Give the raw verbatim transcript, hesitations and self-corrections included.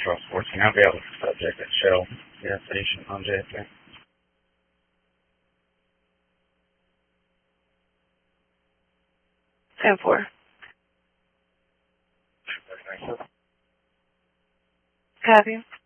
Charles fourteen, I'll be able to subject at Shell gas station on J F K. ten four. Copy.